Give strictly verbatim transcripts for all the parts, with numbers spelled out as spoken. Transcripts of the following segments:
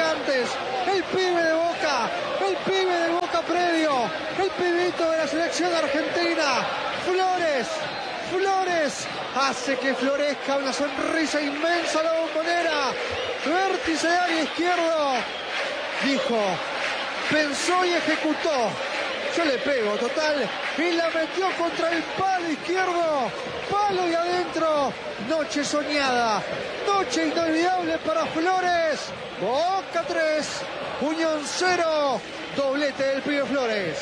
gigantes, el pibe de Boca, el pibe de Boca Predio, el pibito de la selección argentina, Flores, Flores, hace que florezca una sonrisa inmensa a la Bombonera, vértice de área izquierdo, dijo, pensó y ejecutó, yo le pego, total, y la metió contra el palo izquierdo, palo y adentro, noche soñada, noche inolvidable para Flores, Boca tres, Unión cero, doblete del pibe Flores.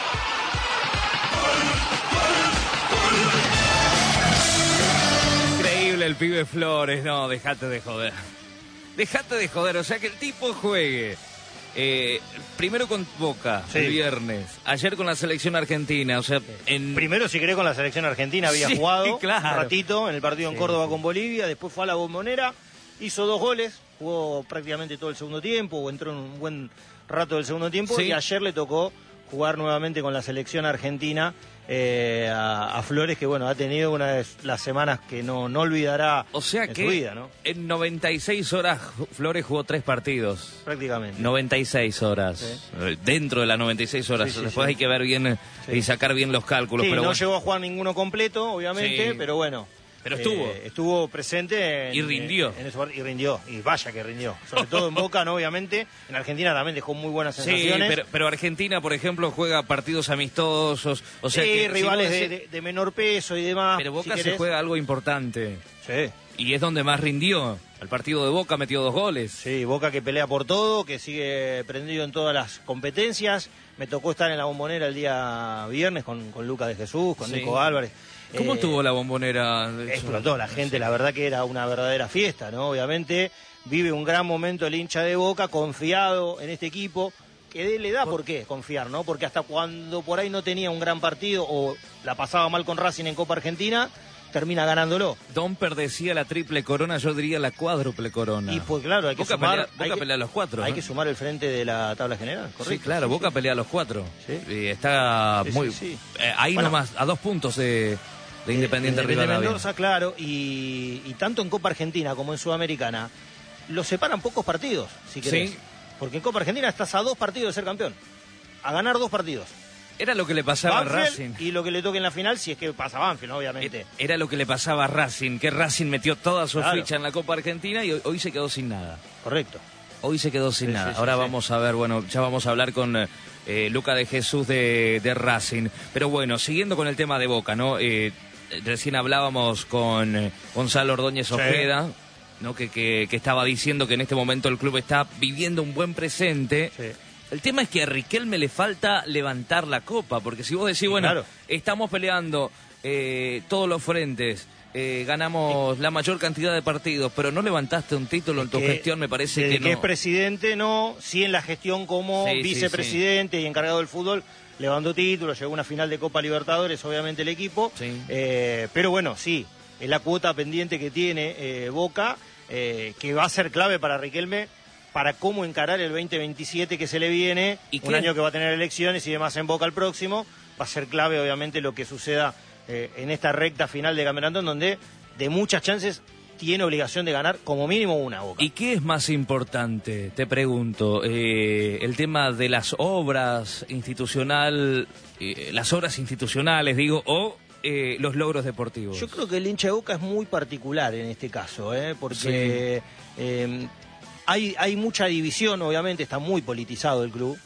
Increíble el pibe Flores, no, dejate de joder, dejate de joder, o sea que el tipo juegue. Eh, primero con Boca, sí. El viernes. Ayer con la selección argentina. O sea, en... Primero, si querés, con la selección argentina había sí, jugado claro. un ratito en el partido en sí, Córdoba sí. con Bolivia. Después fue a la Bombonera, hizo dos goles, jugó prácticamente todo el segundo tiempo, o entró en un buen rato del segundo tiempo. Sí. Y ayer le tocó jugar nuevamente con la selección argentina eh, a, a Flores, que bueno, ha tenido una de las semanas que no, no olvidará o sea en que su vida, ¿no? En noventa y seis horas Flores jugó tres partidos. Prácticamente. noventa y seis horas. Sí. Dentro de las noventa y seis horas. Sí, sí, Después sí. hay que ver bien sí. y sacar bien los cálculos. Sí, pero no bueno. llegó a jugar ninguno completo, obviamente, sí. pero bueno. Pero estuvo. Eh, estuvo presente. En, y rindió. En, en ese, y rindió. Y vaya que rindió. Sobre todo en Boca, ¿no? Obviamente. En Argentina también dejó muy buenas sensaciones. Sí, pero, pero Argentina, por ejemplo, juega partidos amistosos. O sea sí, que, rivales si de, decís, de, de menor peso y demás. Pero Boca si se juega algo importante. Sí. Y es donde más rindió. El partido de Boca metió dos goles. Sí, Boca que pelea por todo, que sigue prendido en todas las competencias. Me tocó estar en la Bombonera el día viernes con, con Lucas de Jesús, con sí. Nico Álvarez. ¿Cómo eh, estuvo la Bombonera? Explotó la gente, sí. La verdad que era una verdadera fiesta, ¿no? Obviamente vive un gran momento el hincha de Boca, confiado en este equipo, que le da por, por qué confiar, ¿no? Porque hasta cuando por ahí no tenía un gran partido o la pasaba mal con Racing en Copa Argentina, termina ganándolo. Domper decía la triple corona, yo diría la cuádruple corona. Y pues claro, hay que Boca sumar... Pelea, Boca hay que, pelea a los cuatro. Hay ¿no? que sumar el frente de la tabla general, correcto. Sí, claro, sí, Boca sí. pelea a los cuatro. Sí. Y está sí, muy... Sí, sí. Eh, ahí bueno, nomás, a dos puntos de, de Independiente de, de, de Rivadavia. Mendoza, claro, y, y tanto en Copa Argentina como en Sudamericana, los separan pocos partidos, si querés. Sí. Porque en Copa Argentina estás a dos partidos de ser campeón. A ganar dos partidos. Era lo que le pasaba Banfield a Racing. Y lo que le toque en la final, si es que pasa Banfield, obviamente. Era lo que le pasaba a Racing, que Racing metió toda su claro. ficha en la Copa Argentina y hoy, hoy se quedó sin nada. Correcto. Hoy se quedó sin sí, nada. Sí, Ahora sí, vamos sí. a ver, bueno, ya vamos a hablar con eh, Luca de Jesús de, de Racing. Pero bueno, siguiendo con el tema de Boca, ¿no? Eh, recién hablábamos con eh, Gonzalo Ordóñez Ojeda, sí. ¿no? Que, que, que estaba diciendo que en este momento el club está viviendo un buen presente. Sí. El tema es que a Riquelme le falta levantar la copa, porque si vos decís, sí, bueno, claro. estamos peleando eh, todos los frentes, eh, ganamos sí. la mayor cantidad de partidos, pero no levantaste un título en tu que, gestión, me parece que no. que es presidente, no, sí en la gestión como sí, vicepresidente sí, sí. y encargado del fútbol, levantó títulos, llegó a una final de Copa Libertadores, obviamente el equipo, sí. eh, pero bueno, sí, es la cuota pendiente que tiene eh, Boca, eh, que va a ser clave para Riquelme, para cómo encarar el veinte veintisiete que se le viene, ¿Y un qué? año que va a tener elecciones y demás en Boca el próximo, va a ser clave obviamente lo que suceda eh, en esta recta final de campeonato, en donde de muchas chances tiene obligación de ganar como mínimo una Boca. ¿Y qué es más importante, te pregunto, eh, el tema de las obras institucional, eh, las obras institucionales digo, o eh, los logros deportivos? Yo creo que el hincha de Boca es muy particular en este caso, ¿eh? porque... Sí. Eh, Hay, hay mucha división, obviamente, está muy politizado el club,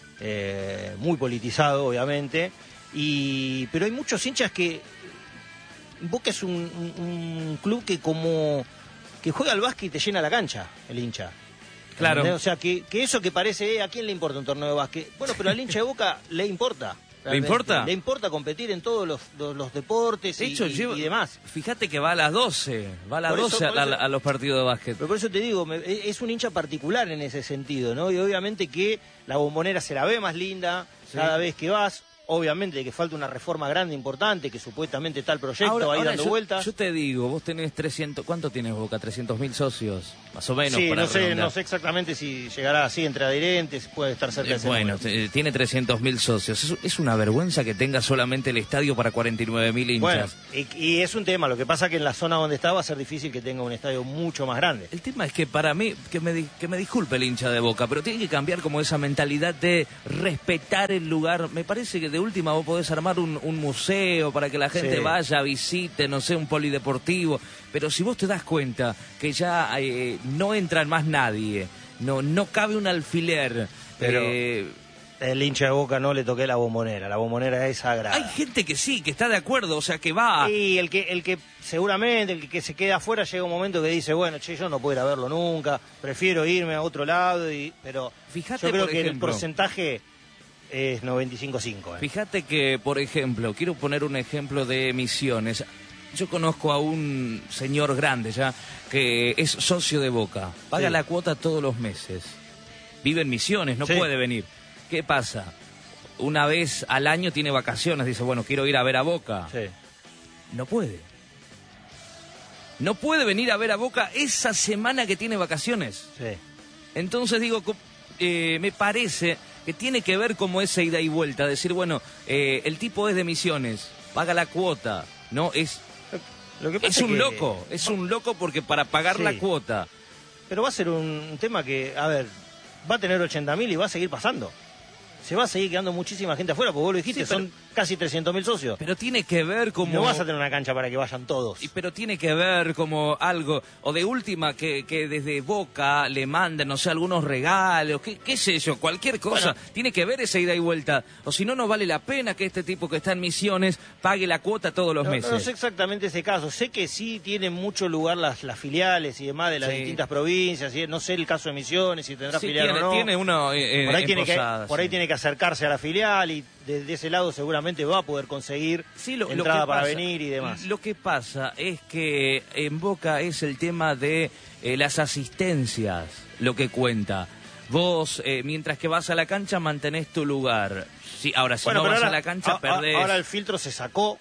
eh, muy politizado, obviamente, y pero hay muchos hinchas que... Boca es un, un, un club que como que juega al básquet y te llena la cancha, el hincha. Claro. ¿Entendés? O sea, que, que eso que parece, eh, ¿a quién le importa un torneo de básquet? Bueno, pero al hincha de Boca le importa. ¿Le importa? Le importa competir en todos los, los, los deportes y, hecho, y, llevo, y demás. Fíjate que va a las doce, va a las doce a, a, a los partidos de básquet. Pero por eso te digo, me, es un hincha particular en ese sentido, ¿no? Y obviamente que la Bombonera se la ve más linda sí. cada vez que vas. obviamente de que falta una reforma grande, importante, que supuestamente está el proyecto ahora, ahí ahora dando yo, vueltas. Yo te digo, vos tenés trescientos, ¿cuánto tienes Boca? trescientos mil socios, más o menos. Sí, para no sé, redondear. no sé exactamente si llegará así entre adherentes, puede estar cerca de ese Bueno, número. tiene trescientos mil socios. Es, es una vergüenza que tenga solamente el estadio para cuarenta y nueve mil hinchas. Bueno, y, y es un tema, lo que pasa que en la zona donde está va a ser difícil que tenga un estadio mucho más grande. El tema es que para mí, que me, di- que me disculpe el hincha de Boca, pero tiene que cambiar como esa mentalidad de respetar el lugar. Me parece que de última vos podés armar un, un museo para que la gente Sí. vaya, visite, no sé, un polideportivo. Pero si vos te das cuenta que ya eh, no entran más nadie, no, no cabe un alfiler. Pero- eh, El hincha de Boca no le toqué la bombonera, la bombonera es sagrada. hay gente que sí, que está de acuerdo, o sea, que va. Y el que, el que seguramente, el que, que se queda afuera, llega un momento que dice, bueno, che, yo no puedo ir a verlo nunca, prefiero irme a otro lado, y, pero Fíjate, yo creo por que el ejemplo- porcentaje es noventa y cinco cinco. ¿eh? Fíjate que, por ejemplo, quiero poner un ejemplo de Misiones. Yo conozco a un señor grande ya que es socio de Boca. Paga Sí. la cuota todos los meses. Vive en Misiones, no Sí. puede venir. ¿Qué pasa? Una vez al año tiene vacaciones. Dice, bueno, quiero ir a ver a Boca. Sí. No puede. No puede venir a ver a Boca esa semana que tiene vacaciones. Sí. Entonces digo, co- eh, me parece que tiene que ver como esa ida y vuelta, decir, bueno, eh, el tipo es de Misiones, paga la cuota, ¿no? Es, Lo que pasa es un que- loco, es un loco porque para pagar Sí. la cuota, Pero va a ser un tema que, a ver, va a tener ochenta mil y va a seguir pasando. Se va a seguir quedando muchísima gente afuera, porque vos lo dijiste, Sí, pero- son casi trescientos mil socios. pero tiene que ver Y como... no vas a tener una cancha para que vayan todos. Y pero tiene que ver como algo, o de última que, que desde Boca le manden, no sé, algunos regalos, qué, qué sé yo, cualquier cosa. Bueno. Tiene que ver esa ida y vuelta. O si no, no vale la pena que este tipo que está en Misiones pague la cuota todos los No, meses. no sé exactamente ese caso. Sé que sí tienen mucho lugar las, las filiales y demás de las Sí. distintas provincias. Y no sé el caso de Misiones, si tendrá Sí, filial tiene, o no. tiene uno eh, por ahí, en tiene, que, Posadas, por ahí sí. tiene que acercarse a la filial y desde ese lado seguramente va a poder conseguir Sí, lo- lo entrada que para pasa- venir y demás. Lo que pasa es que en Boca es el tema de eh, las asistencias lo que cuenta. Vos, eh, mientras que vas a la cancha, mantenés tu lugar. Sí, ahora, si Bueno, no pero vas ahora, a la cancha, a- a- perdés. ahora el filtro se sacó,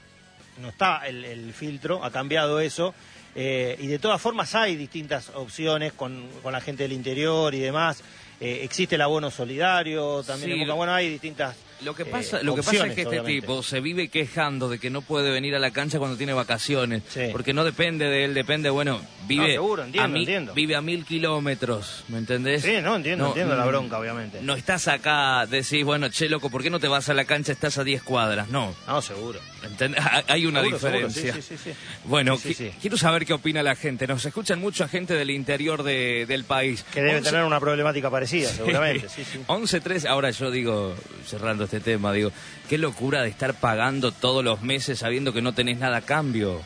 no está el, el filtro, ha cambiado eso. eh, y de todas formas hay distintas opciones con, con la gente del interior y demás. Eh, existe el abono solidario, también Sí, en Boca. lo- Bueno, hay distintas Lo que eh, pasa, lo que pasa opciones, es que este obviamente. tipo se vive quejando de que no puede venir a la cancha cuando tiene vacaciones, Sí. porque no depende de él, depende, bueno, vive No, seguro, entiendo, a mil, entiendo. vive a mil kilómetros, ¿me entendés? Sí, no, entiendo, entiendo la mm, bronca, obviamente. No estás acá, decís, bueno, che, loco, ¿por qué no te vas a la cancha? Estás a diez cuadras, no. No, seguro. ¿Entendés? Hay una Seguro, seguro, diferencia. sí, sí, sí, sí. Bueno, Sí, sí, qui- sí. quiero saber qué opina la gente. Nos escuchan mucha gente del interior de- del país. Que debe Once- tener una problemática parecida, seguramente. Sí, sí. once tres, ahora yo digo, cerrando este tema, digo, qué locura de estar pagando todos los meses sabiendo que no tenés nada a cambio.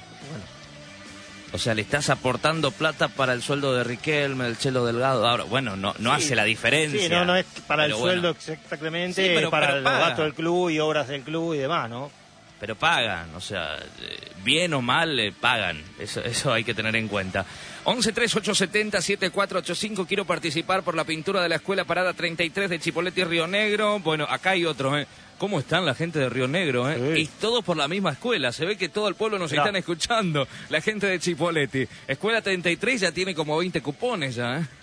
O sea, le estás aportando plata para el sueldo de Riquelme, el Chelo Delgado. Ahora, bueno, no, no Sí, hace la diferencia. Sí, no, no es para Pero el bueno, sueldo exactamente, Sí, pero- es para pero los paga. gastos del club y obras del club y demás, ¿no? Pero pagan, o sea, eh, bien o mal, eh, pagan. Eso, eso hay que tener en cuenta. once tres ocho siete cero siete cuatro ocho cinco, quiero participar por la pintura de la Escuela Parada treinta y tres de Chipoleti y Río Negro. Bueno, acá hay otro, ¿eh? ¿Cómo están la gente de Río Negro, eh? Sí. Y todos por la misma escuela. Se ve que todo el pueblo nos Mirá. están escuchando. La gente de Chipoleti. Escuela treinta y tres ya tiene como veinte cupones ya, ¿eh?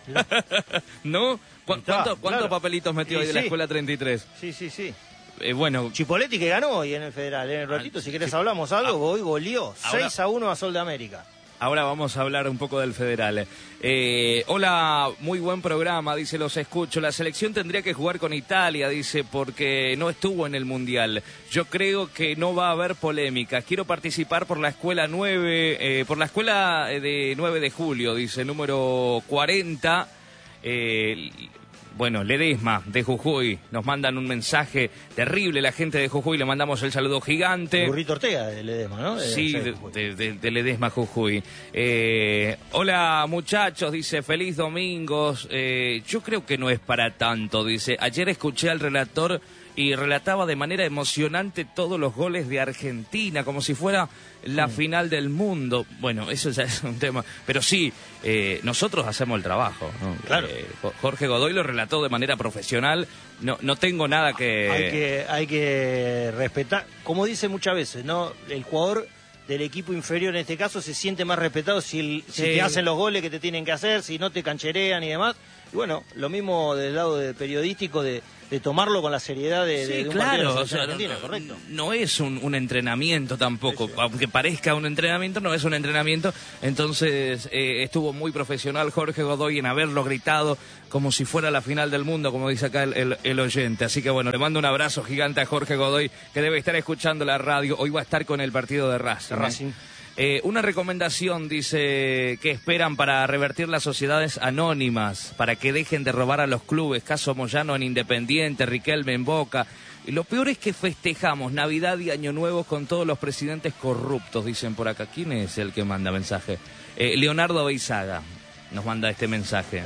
¿No? ¿Cu- Está, ¿Cuánto- ¿Cuántos claro. papelitos metió Y ahí de la sí. Escuela treinta y tres? Sí, sí, sí. Eh, bueno, Chipoletti que ganó hoy en el Federal, en el ratito, Ah, si querés sí. hablamos algo, hoy goleó Ahora- seis a uno a Sol de América. ahora vamos a hablar un poco del Federal. Eh, hola, muy buen programa, dice, los escucho. La selección tendría que jugar con Italia, dice, porque no estuvo en el Mundial. Yo creo que no va a haber polémica. Quiero participar por la escuela nueve, eh, por la escuela de nueve de julio, dice, número cuarenta. Eh, Bueno, Ledesma de Jujuy, nos mandan un mensaje terrible la gente de Jujuy, le mandamos el saludo gigante. Burrito Ortega de Ledesma, ¿no? De- Sí, de de, Jujuy. de- de- de Ledesma Jujuy. Eh, hola muchachos, dice, feliz domingo. Eh, yo creo que no es para tanto, dice. Ayer escuché al relator y relataba de manera emocionante todos los goles de Argentina, como si fuera la sí. final del mundo. Bueno, eso ya es un tema, pero sí, eh, nosotros hacemos el trabajo, ¿no? Claro. Eh, Jorge Godoy lo relató de manera profesional, no, no tengo nada que... Hay que... Hay que respetar, como dice muchas veces, ¿no? El jugador del equipo inferior en este caso se siente más respetado si, el, si sí. te hacen los goles que te tienen que hacer, si no te cancherean y demás. Y bueno, lo mismo del lado de periodístico de, de tomarlo con la seriedad de, sí, de, de un claro, partido de o sea, Argentina, no, correcto. No es un, un entrenamiento tampoco, sí, sí. aunque parezca un entrenamiento, no es un entrenamiento. Entonces eh, estuvo muy profesional Jorge Godoy en haberlo gritado como si fuera la final del mundo, como dice acá el, el, el oyente. Así que bueno, le mando un abrazo gigante a Jorge Godoy, que debe estar escuchando la radio. Hoy va a estar con el partido de Racing. De Racing. Eh, una recomendación, dice, que esperan para revertir las sociedades anónimas, para que dejen de robar a los clubes, caso Moyano en Independiente, Riquelme en Boca. Y lo peor es que festejamos Navidad y Año Nuevo con todos los presidentes corruptos, dicen por acá. ¿Quién es el que manda mensaje? Eh, Leonardo Beizaga nos manda este mensaje.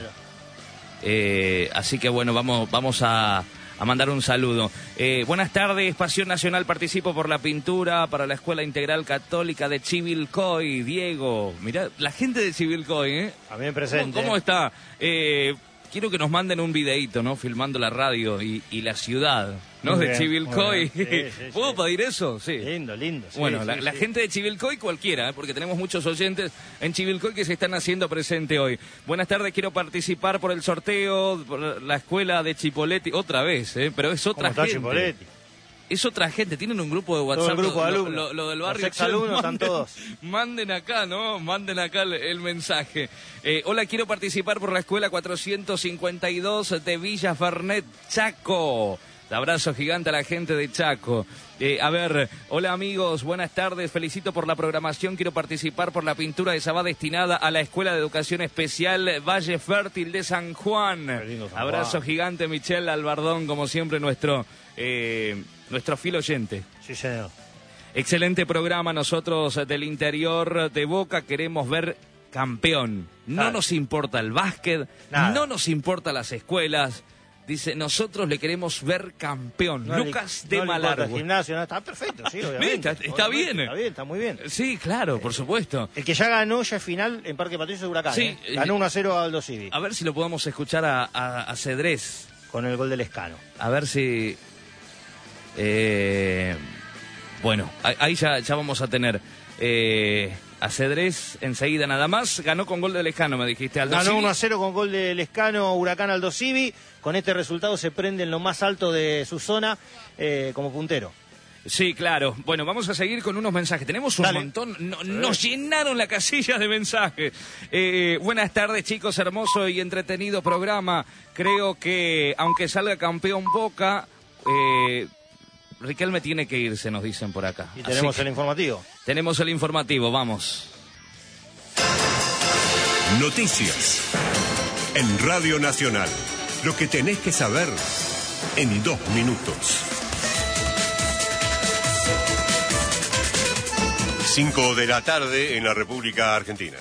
Eh, así que bueno, vamos, vamos a... a mandar un saludo. Eh, buenas tardes, Pasión Nacional, participo por la pintura para la Escuela Integral Católica de Chivilcoy. Diego, mirá, la gente de Chivilcoy, ¿eh? También presente. ¿Cómo, cómo está? Eh, quiero que nos manden un videíto, ¿no? Filmando la radio y, y la ciudad, ¿no? Muy de bien, Chivilcoy. Sí, sí, ¿Puedo sí. pedir eso? Sí. Lindo, lindo. Sí, bueno, sí, la, sí. la gente de Chivilcoy cualquiera, ¿eh? Porque tenemos muchos oyentes en Chivilcoy que se están haciendo presente hoy. Buenas tardes, quiero participar por el sorteo, por la escuela de Chipoletti, otra vez, ¿eh? Pero es otra ¿Cómo está gente. Chipoletti? Es otra gente, tienen un grupo de WhatsApp. Todo el grupo de lo, alumnos. lo, lo del barrio. Los exalumnos están todos. Manden acá, ¿no? Manden acá el, el mensaje. Eh, hola, quiero participar por la escuela cuatrocientos cincuenta y dos de Villa Fernet, Chaco. Abrazo gigante a la gente de Chaco. Eh, a ver, hola amigos, buenas tardes, felicito por la programación, quiero participar por la pintura de esa va destinada a la Escuela de Educación Especial Valle Fértil de San Juan. Lindo, San Abrazo Juan. gigante, Michelle Albardón, como siempre nuestro, eh, nuestro fiel oyente. Sí, señor. Excelente programa, nosotros del interior de Boca queremos ver campeón. No Claro. nos importa el básquet, Nada. no nos importa las escuelas. Dice, nosotros le queremos ver campeón. No Lucas le, de no le importa el Malargüe. gimnasio, no, está perfecto, sí, obviamente. Está- está Obviamente, bien. Está bien, está muy bien. Sí, claro, por supuesto. El que ya ganó ya es final en Parque Patricio de Huracán. Sí, ¿eh? eh, Ganó uno a cero a Aldo Civi. A ver si lo podemos escuchar a, a, a Cedrés. Con el gol del Escano. A ver si... Eh, bueno, ahí- ahí ya, ya vamos a tener... Eh, a Cedrés enseguida nada más. Ganó con gol de Lejano, me dijiste, Aldo Ganó Civi. uno a cero con gol del Escano, Huracán Aldo Civi. Con este resultado se prende en lo más alto de su zona eh, como puntero. Sí, claro. Bueno, vamos a seguir con unos mensajes. Tenemos un Dale. montón. No- nos llenaron la casilla de mensajes. Eh, buenas tardes, chicos. Hermoso y entretenido programa. Creo que, aunque salga campeón Boca, eh, Riquelme tiene que irse, nos dicen por acá. Y tenemos Así el informativo. que tenemos el informativo. Vamos. Noticias. En Radio Nacional. Lo que tenés que saber en dos minutos. Cinco de la tarde en la República Argentina.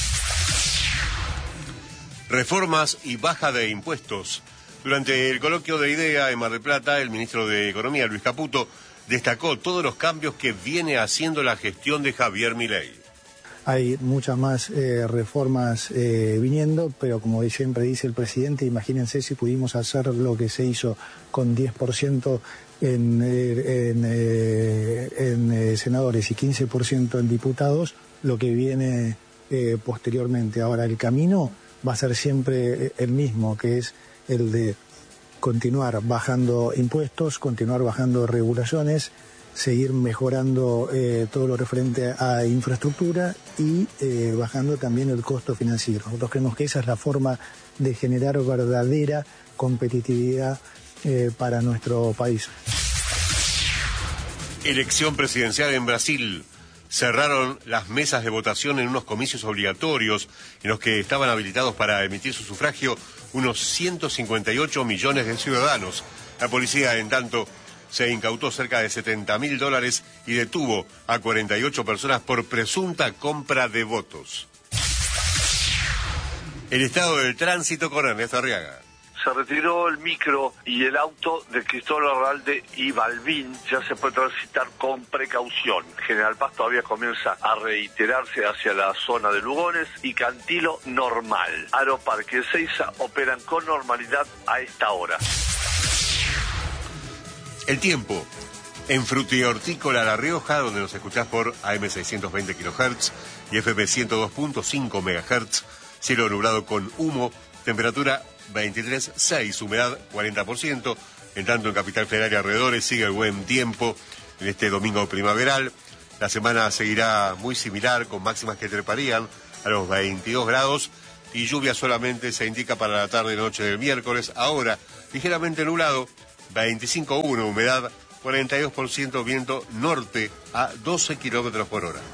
Reformas y baja de impuestos. Durante el coloquio de IDEA en Mar del Plata, el ministro de Economía, Luis Caputo, destacó todos los cambios que viene haciendo la gestión de Javier Milei. Hay muchas más eh, reformas eh, viniendo, pero como siempre dice el presidente, imagínense si pudimos hacer lo que se hizo con diez por ciento en, eh, en, eh, en eh, senadores y quince por ciento en diputados, lo que viene eh, posteriormente. Ahora, el camino va a ser siempre el mismo, que es el de continuar bajando impuestos, continuar bajando regulaciones, seguir mejorando eh, todo lo referente a infraestructura y eh, bajando también el costo financiero. Nosotros creemos que esa es la forma de generar verdadera competitividad eh, para nuestro país. Elección presidencial en Brasil. Cerraron las mesas de votación en unos comicios obligatorios en los que estaban habilitados para emitir su sufragio unos ciento cincuenta y ocho millones de ciudadanos. La policía, en tanto, se incautó cerca de setenta mil dólares y detuvo a cuarenta y ocho personas por presunta compra de votos. El estado del tránsito con Ernesto Arriaga. Se retiró el micro y el auto de Cristóbal Larralde y Balbín. Ya se puede transitar con precaución. General Paz todavía comienza a reiterarse hacia la zona de Lugones y Cantilo normal. Aeroparque y Ezeiza operan con normalidad a esta hora. El tiempo. En Frutihortícola La Rioja, donde nos escuchás por A M seiscientos veinte kilohertz y F M ciento dos punto cinco megahertz, cielo nublado con humo, temperatura veintitrés punto seis, humedad cuarenta por ciento. En tanto, en Capital Federal y alrededores sigue el buen tiempo en este domingo primaveral. La semana seguirá muy similar, con máximas que treparían a los veintidós grados y lluvia solamente se indica para la tarde y noche del miércoles. Ahora, ligeramente nublado, veinticinco punto uno, humedad cuarenta y dos por ciento, viento norte a doce kilómetros por hora.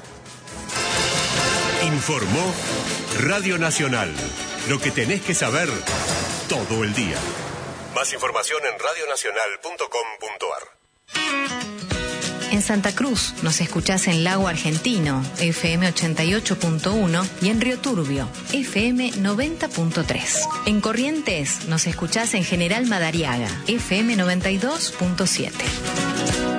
Informó Radio Nacional. Lo que tenés que saber todo el día. Más información en radio nacional punto com punto ar. En Santa Cruz nos escuchás en Lago Argentino, F M ochenta y ocho punto uno, y en Río Turbio, F M noventa punto tres. En Corrientes nos escuchás en General Madariaga, F M noventa y dos punto siete.